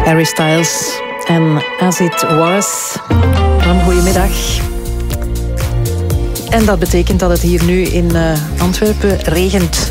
Harry Styles en As It Was. Een goedemiddag. En dat betekent dat het hier nu in Antwerpen regent.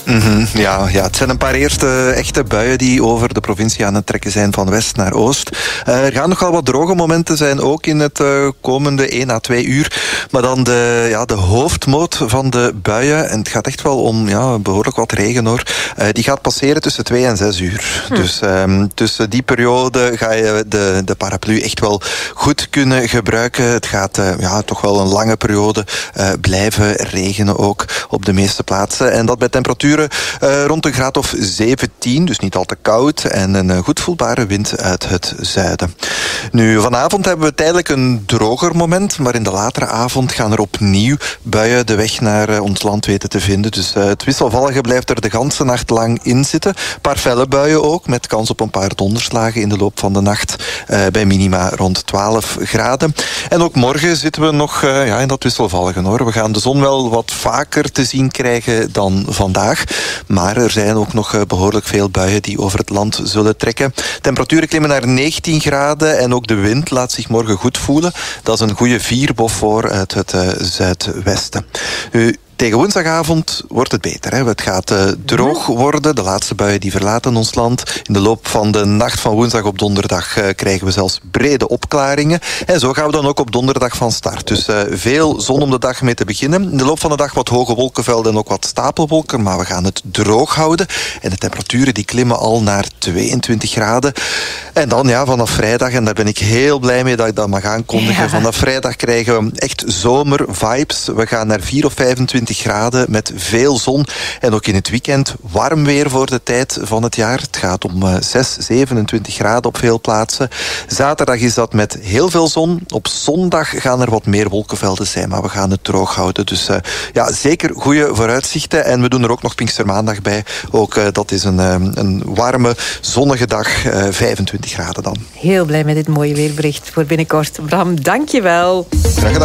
Ja, het zijn een paar eerste echte buien die over de provincie aan het trekken zijn van west naar oost. Er gaan nogal wat droge momenten zijn, ook in het komende 1 à 2 uur. Maar dan de hoofdmoot van de buien, en het gaat echt wel om behoorlijk wat regen hoor, die gaat passeren tussen 2 en 6 uur. Dus tussen die periode ga je de paraplu echt wel goed kunnen gebruiken. Het gaat toch wel een lange periode blijven regenen ook op de meeste plaatsen. En dat bij temperaturen rond een graad of 17, dus niet al te koud, en een goed voelbare wind uit het zuiden. Nu, vanavond hebben we tijdelijk een droger moment, maar in de latere avond gaan er opnieuw buien de weg naar ons land weten te vinden. Dus het wisselvallige blijft er de ganse nacht lang in zitten. Een paar felle buien ook, met kans op een paar donderslagen in de loop van de nacht, bij minima rond 12 graden. En ook morgen zitten we nog in dat wisselvallige hoor. We gaan de zon wel wat vaker te zien krijgen dan vandaag. Maar er zijn ook nog behoorlijk veel buien die over het land zullen trekken. Temperaturen klimmen naar 19 graden en ook de wind laat zich morgen goed voelen. Dat is een goede 4 voor uit het zuidwesten. Tegen woensdagavond wordt het beter. Hè? Het gaat droog worden. De laatste buien die verlaten ons land. In de loop van de nacht van woensdag op donderdag krijgen we zelfs brede opklaringen. En zo gaan we dan ook op donderdag van start. Dus veel zon om de dag mee te beginnen. In de loop van de dag wat hoge wolkenvelden en ook wat stapelwolken. Maar we gaan het droog houden. En de temperaturen die klimmen al naar 22 graden. En dan vanaf vrijdag, en daar ben ik heel blij mee dat ik dat mag aankondigen. Ja. Vanaf vrijdag krijgen we echt zomervibes. We gaan naar 4 of 25 graden met veel zon. En ook in het weekend warm weer voor de tijd van het jaar. Het gaat om 27 graden op veel plaatsen. Zaterdag is dat met heel veel zon. Op zondag gaan er wat meer wolkenvelden zijn, maar we gaan het droog houden. Dus zeker goede vooruitzichten. En we doen er ook nog Pinkstermaandag bij. Ook dat is een warme, zonnige dag. 25 graden dan. Heel blij met dit mooie weerbericht voor binnenkort. Bram, dank je wel. Graag gedaan.